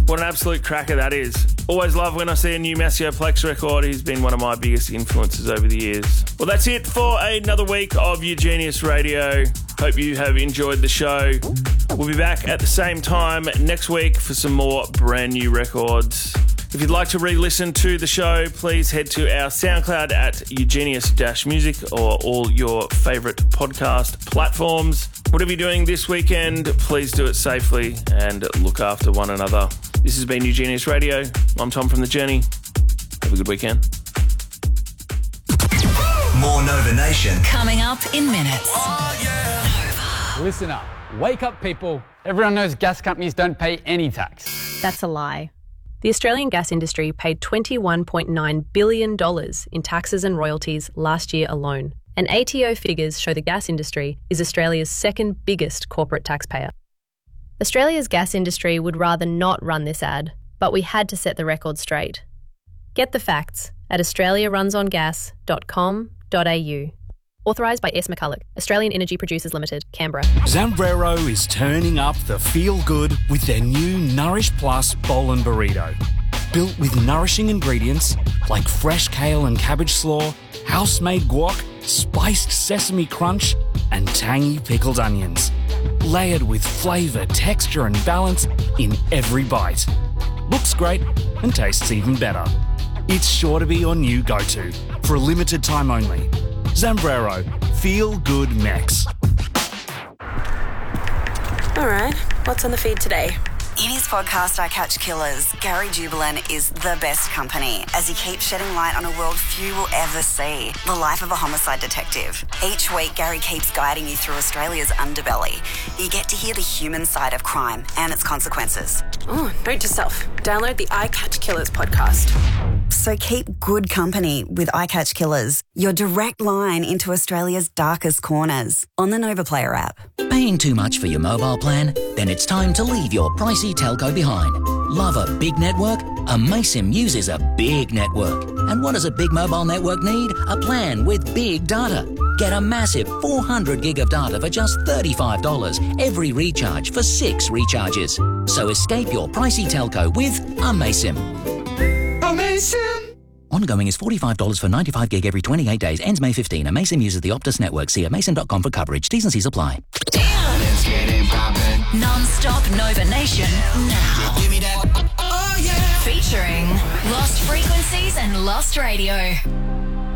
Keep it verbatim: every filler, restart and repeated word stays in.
What an absolute cracker that is. Always love when I see a new Maceo Plex record. He's been one of my biggest influences over the years. Well, that's it for another week of Eugenius Radio. Hope you have enjoyed the show. We'll be back at the same time next week for some more brand new records. If you'd like to re-listen to the show, please head to our SoundCloud at Eugenius-Music or all your favourite podcast platforms. Whatever you're doing this weekend, please do it safely and look after one another. This has been Eugenius Radio. I'm Tom from The Journey. Have a good weekend. More Nova Nation coming up in minutes. Oh, yeah. Listen up. Wake up, people. Everyone knows gas companies don't pay any tax. That's a lie. The Australian gas industry paid twenty-one point nine billion dollars in taxes and royalties last year alone. And A T O figures show the gas industry is Australia's second biggest corporate taxpayer. Australia's gas industry would rather not run this ad, but we had to set the record straight. Get the facts at australia runs on gas dot com dot a u. Authorised by S. McCulloch, Australian Energy Producers Limited, Canberra. Zambrero is turning up the feel-good with their new Nourish Plus Bowl and Burrito. Built with nourishing ingredients like fresh kale and cabbage slaw, house-made guac, spiced sesame crunch, and tangy pickled onions. Layered with flavour, texture and balance in every bite. Looks great and tastes even better. It's sure to be your new go-to for a limited time only. Zambrero, feel good Mex. All right, what's on the feed today? In his podcast, I Catch Killers, Gary Jubilant is the best company as he keeps shedding light on a world few will ever see, the life of a homicide detective. Each week, Gary keeps guiding you through Australia's underbelly. You get to hear the human side of crime and its consequences. Oh, note to self, download the I Catch Killers podcast. So keep good company with I Catch Killers, your direct line into Australia's darkest corners on the Nova Player app. Paying too much for your mobile plan? Then it's time to leave your pricey telco behind. Love a big network? Amaysim uses a big network. And what does a big mobile network need? A plan with big data. Get a massive four hundred gig of data for just thirty-five dollars every recharge for six recharges. So escape your pricey telco with Amaysim. Amaysim! Ongoing is forty-five dollars for ninety-five gig every twenty-eight days. Ends May fifteenth. Amaysim uses the Optus network. See amaysim dot com for coverage. T's and C's apply. Damn! Let's get it poppin'. Non-stop Nova Nation now. Give me that. Oh, yeah. Featuring Lost Frequencies and Lost Radio.